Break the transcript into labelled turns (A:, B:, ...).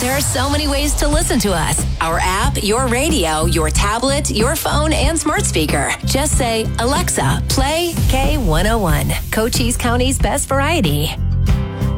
A: There are so many ways to listen to us. Our app, your radio, your tablet, your phone, and smart speaker. Just say, Alexa, play K101, Cochise County's best variety.